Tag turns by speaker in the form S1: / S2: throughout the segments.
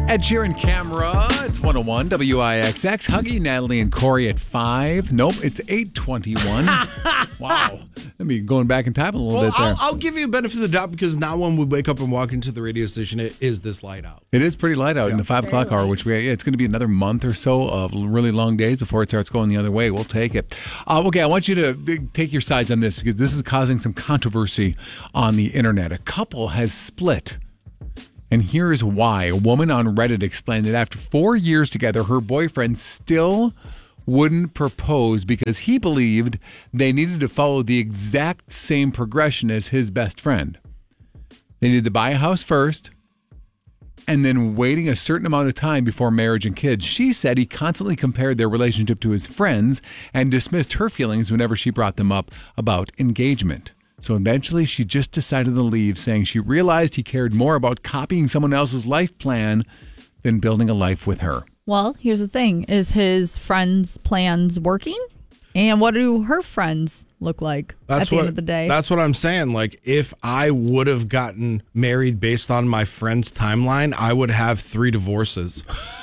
S1: Ed Sheeran, Camera. It's 101 WIXX. Huggy, Natalie, and Corey at 5. Nope, it's 8:21. Wow. I mean, going back in time a little bit there.
S2: I'll give you a benefit of the doubt because now when we wake up and walk into the radio station, it is this light out.
S1: It is pretty light out in the 5 o'clock hour, which it's going to be another month or so of really long days before it starts going the other way. We'll take it. Okay, I want you to take your sides on this because this is causing some controversy on the internet. A couple has split. And here's why. A woman on Reddit explained that after 4 years together, her boyfriend still wouldn't propose because he believed they needed to follow the exact same progression as his best friend. They needed to buy a house first and then waiting a certain amount of time before marriage and kids. She said he constantly compared their relationship to his friends and dismissed her feelings whenever she brought them up about engagement. So eventually she just decided to leave, saying she realized he cared more about copying someone else's life plan than building a life with her.
S3: Well, here's the thing. Is his friend's plans working? And what do her friends look like at the end of the day?
S2: That's what I'm saying. Like, if I would have gotten married based on my friend's timeline, I would have 3 divorces.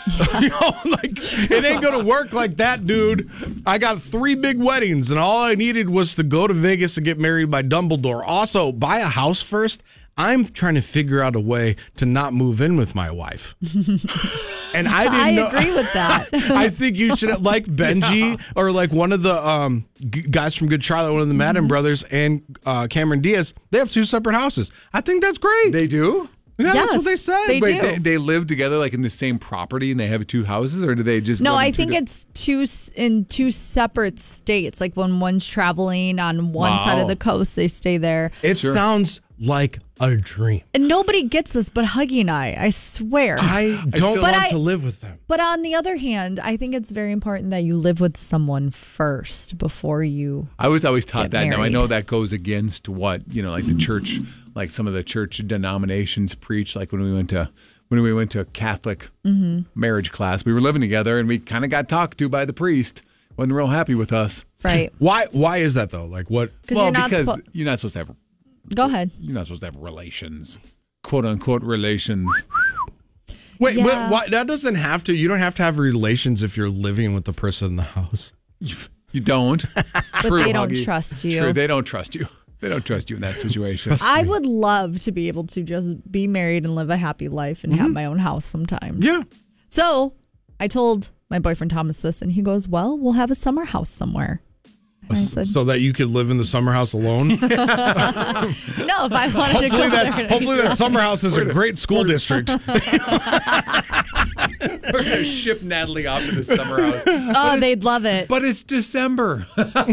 S2: It ain't going to work like that, dude. I got 3 big weddings, and all I needed was to go to Vegas and get married by Dumbledore. Also, buy a house first. I'm trying to figure out a way to not move in with my wife. And I
S3: agree with that.
S2: I think you should, like Benji or like one of the guys from Good Charlotte, one of the Madden brothers, and Cameron Diaz. They have 2 separate houses. I think that's great.
S1: They do?
S2: Yeah, that's what they said.
S3: They do.
S1: They live together like in the same property and they have 2 houses, or do they just?
S3: No, I think it's in 2 separate states. Like when one's traveling on one side of the coast, they stay there.
S2: It sounds like a dream.
S3: And nobody gets this but Huggy and I swear.
S2: I don't want to live with them.
S3: But on the other hand, I think it's very important that you live with someone first before you
S1: I was always taught that.
S3: married.
S1: Now, I know that goes against what, like the church, like some of the church denominations preach. Like when we went to Catholic marriage class, we were living together and we kind of got talked to by the priest. Wasn't real happy with us.
S3: Right.
S2: Why is that though? Like what?
S3: Because
S1: you're not supposed to have.
S3: Go ahead.
S1: You're not supposed to have relations, quote unquote relations.
S2: Wait, why, that doesn't have to. You don't have to have relations if you're living with the person in the house.
S1: You don't.
S3: But they don't trust you.
S1: True, they don't trust you. They don't trust you in that situation.
S3: I would love to be able to just be married and live a happy life and have my own house sometimes.
S2: Yeah.
S3: So I told my boyfriend Thomas this, and he goes, well, we'll have a summer house somewhere. And I said,
S2: so that you could live in the summer house alone?
S3: no, if I wanted to go there.
S2: Hopefully that summer house is a great school district.
S1: We're going to ship Natalie off to the summer house.
S3: Oh, they'd love it.
S1: But it's December.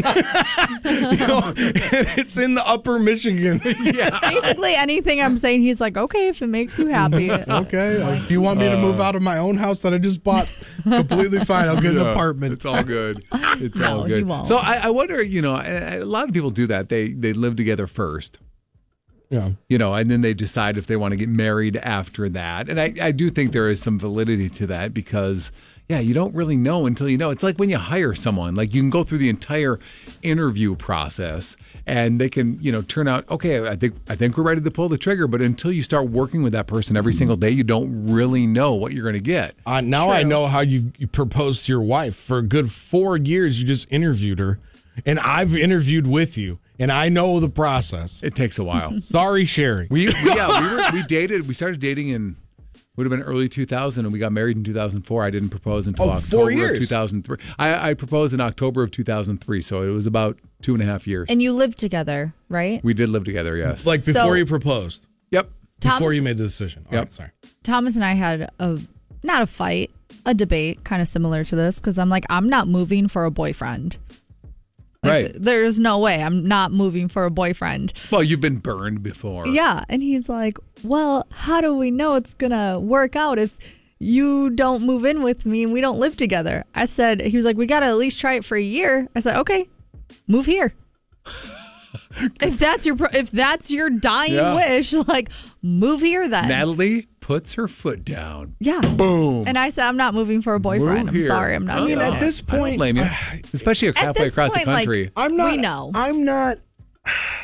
S2: It's in the upper Michigan.
S1: Yeah.
S3: Basically anything I'm saying, he's like, okay, if it makes you happy.
S2: Okay. If you want me to move out of my own house that I just bought, completely fine. I'll get an apartment.
S1: It's all good. It's all
S3: No,
S1: good.
S3: he won't.
S1: So I wonder, a lot of people do that. They live together first.
S2: Yeah.
S1: And then they decide if they want to get married after that. And I do think there is some validity to that because, you don't really know until you know. It's like when you hire someone, like you can go through the entire interview process and they can, turn out, okay, I think we're ready to pull the trigger. But until you start working with that person every single day, you don't really know what you're going to get.
S2: Now I know how you proposed to your wife. For a good 4 years, you just interviewed her. And I've interviewed with you, and I know the process.
S1: It takes a while.
S2: Sorry, Sherry.
S1: We dated. We started dating in would have been early 2000, and we got married in 2004. I didn't propose until October of 2003. I proposed in October of 2003, so it was about 2.5 years.
S3: And you lived together, right?
S1: We did live together, yes.
S2: Like before you proposed.
S1: Yep.
S2: Before you made the decision. All right, sorry.
S3: Thomas and I had not a fight, a debate, kind of similar to this, because I'm like, I'm not moving for a boyfriend.
S1: Right.
S3: There's no way I'm not moving for a boyfriend.
S1: Well, you've been burned before.
S3: Yeah. And he's like, well, how do we know it's going to work out if you don't move in with me and we don't live together? I said, he was like, we got to at least try it for a year. I said, okay, move here. If that's your dying wish, like move here then.
S1: Natalie puts her foot down.
S3: Yeah.
S1: Boom.
S3: And I said, I'm not moving for a boyfriend. I'm sorry. I'm not.
S2: I mean, at this point,
S1: I don't blame you. Especially halfway across the country.
S2: I'm not.
S3: We know.
S2: I'm not.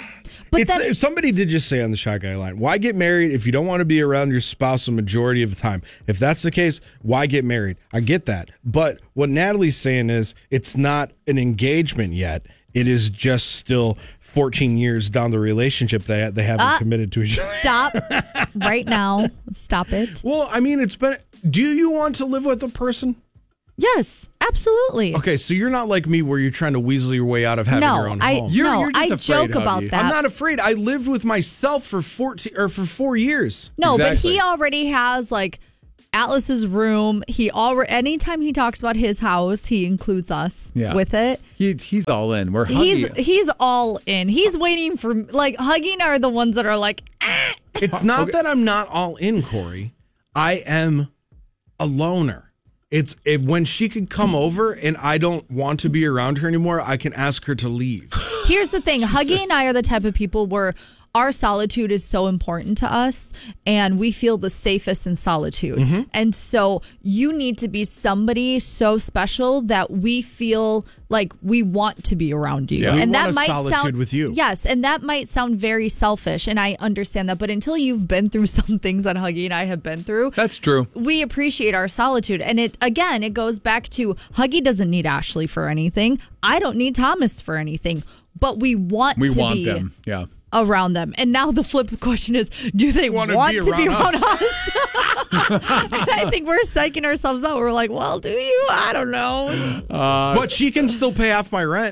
S3: But then,
S2: somebody did just say on the Shy Guy line, why get married if you don't want to be around your spouse a majority of the time? If that's the case, why get married? I get that. But what Natalie's saying is it's not an engagement yet. It is just still 14 years down the relationship that they haven't committed to each other.
S3: Stop right now. Stop it.
S2: Well, I mean, do you want to live with a person?
S3: Yes, absolutely.
S2: Okay, so you're not like me where you're trying to weasel your way out of having your own home.
S1: You're just
S3: I
S1: afraid,
S3: joke about
S1: Huggy.
S3: that.
S2: I'm not afraid. I lived with myself for 4 years.
S3: No,
S1: Exactly.
S3: but he already has like Atlas's room. Anytime he talks about his house, he includes us with it.
S1: He's all in. We're Huggy.
S3: He's all in. He's waiting for like Huggy and I are the ones that are like.
S2: It's not that I'm not all in, Corey. I am a loner. When she could come over and I don't want to be around her anymore, I can ask her to leave.
S3: Here's the thing. Huggy and I are the type of people where our solitude is so important to us and we feel the safest in solitude. Mm-hmm. And so you need to be somebody so special that we feel like we want to be around you.
S2: Yeah.
S3: And
S2: we
S3: that
S2: want
S3: might
S2: solitude
S3: sound
S2: with you.
S3: Yes, and that might sound very selfish and I understand that, but until you've been through some things that Huggy and I have been through,
S1: that's true.
S3: We appreciate our solitude. And it goes back to Huggy doesn't need Ashley for anything. I don't need Thomas for anything. But we want be
S1: them. Yeah.
S3: Around them. And now the flip question is, do they want to be around us? And I think we're psyching ourselves out. We're like, well, do you? I don't know.
S2: But she can still pay off my rent.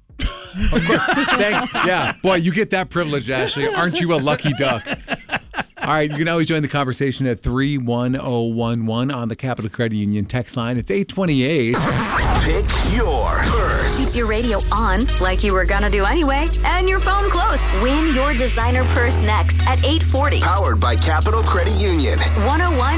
S1: Yeah. Boy, you get that privilege, Ashley. Aren't you a lucky duck? All right, you can always join the conversation at 31011 on the Capital Credit Union text line. It's 828.
S4: Pick your purse.
S5: Keep your radio on, like you were gonna do anyway, and your phone close. Win your designer purse next at 8:40.
S4: Powered by Capital Credit Union.
S5: 101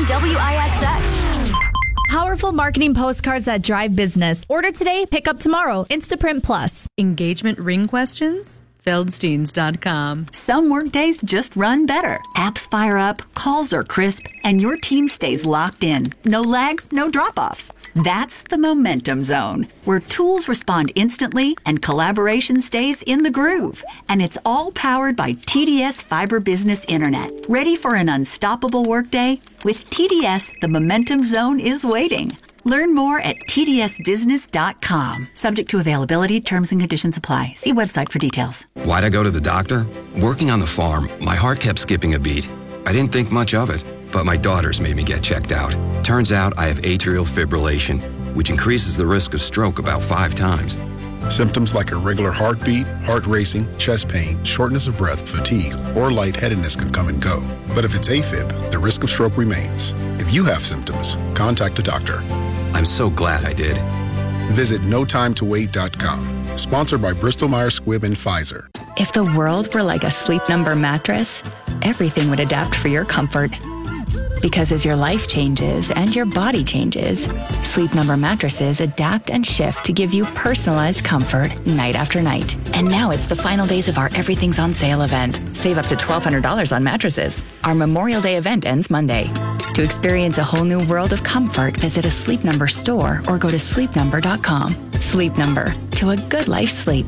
S5: WIXX.
S3: Powerful marketing postcards that drive business. Order today, pick up tomorrow. Instaprint Plus.
S6: Engagement ring questions? Feldsteins.com.
S7: Some workdays just run better. Apps fire up, calls are crisp, and your team stays locked in. No lag, no drop-offs. That's the Momentum Zone, where tools respond instantly and collaboration stays in the groove. And it's all powered by TDS Fiber Business Internet. Ready for an unstoppable workday? With TDS, the Momentum Zone is waiting. Learn more at tdsbusiness.com. Subject to availability, terms and conditions apply. See website for details.
S8: Why'd I go to the doctor? Working on the farm, my heart kept skipping a beat. I didn't think much of it, but my daughters made me get checked out. Turns out I have atrial fibrillation, which increases the risk of stroke about 5 times.
S9: Symptoms like irregular heartbeat, heart racing, chest pain, shortness of breath, fatigue, or lightheadedness can come and go. But if it's AFib, the risk of stroke remains. If you have symptoms, contact a doctor.
S8: I'm so glad I did.
S9: Visit notimetowait.com. Sponsored by Bristol-Myers Squibb and Pfizer.
S10: If the world were like a Sleep Number mattress, everything would adapt for your comfort. Because as your life changes and your body changes, Sleep Number mattresses adapt and shift to give you personalized comfort night after night. And now it's the final days of our Everything's on Sale event. Save up to $1,200 on mattresses. Our Memorial Day event ends Monday. To experience a whole new world of comfort, visit a Sleep Number store or go to sleepnumber.com. Sleep Number, to a good life sleep.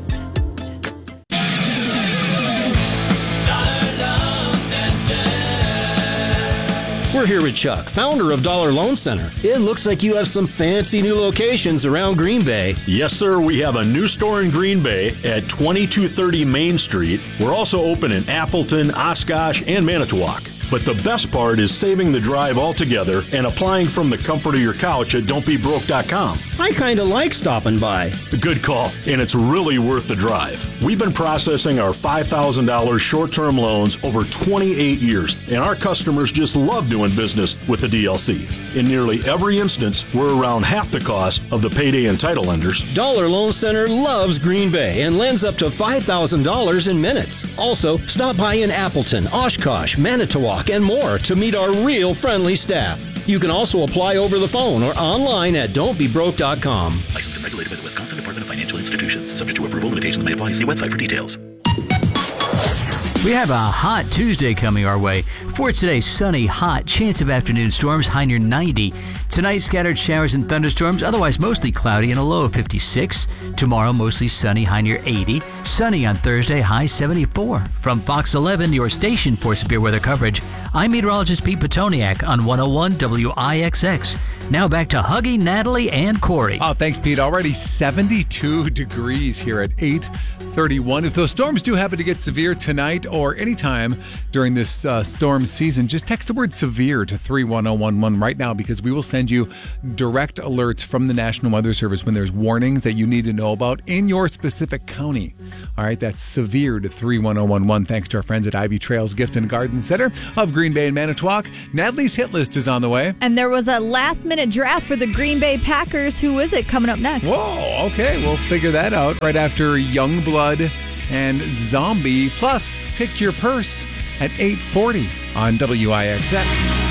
S11: We're here with Chuck, founder of Dollar Loan Center. It looks like you have some fancy new locations around Green Bay.
S12: Yes, sir. We have a new store in Green Bay at 2230 Main Street. We're also open in Appleton, Oshkosh, and Manitowoc. But the best part is saving the drive altogether and applying from the comfort of your couch at don'tbebroke.com.
S11: I kind of like stopping by.
S12: Good call, and it's really worth the drive. We've been processing our $5,000 short-term loans over 28 years, and our customers just love doing business with the DLC. In nearly every instance, we're around half the cost of the payday and title lenders.
S11: Dollar Loan Center loves Green Bay and lends up to $5,000 in minutes. Also, stop by in Appleton, Oshkosh, Manitowoc, and more to meet our real friendly staff. You can also apply over the phone or online at don'tbebroke.com.
S13: Licensed and regulated by the Wisconsin Department of Financial Institutions. Subject to approval, limitations may apply. See website for details. We have a hot Tuesday coming our way. For today, sunny, hot, chance of afternoon storms, high near 90. Tonight, scattered showers and thunderstorms, otherwise mostly cloudy and a low of 56. Tomorrow, mostly sunny, high near 80. Sunny on Thursday, high 74. From Fox 11, your station for severe weather coverage, I'm meteorologist Pete Petoniak on 101 WIXX. Now back to Huggy, Natalie, and Corey.
S1: Oh, thanks, Pete. Already 72 degrees here at 8:31. If those storms do happen to get severe tonight or anytime during this storm season, just text the word severe to 31011 right now, because we will send you direct alerts from the National Weather Service when there's warnings that you need to know about in your specific county. All right, that's severe to 31011. Thanks to our friends at Ivy Trails Gift and Garden Center of Green Bay and Manitowoc. Natalie's hit list is on the way.
S3: And there was a last-minute draft for the Green Bay Packers. Who is it coming up next?
S1: Whoa, okay, we'll figure that out right after Youngblood and Zombie. Plus, pick your purse at 8:40 on WIXX.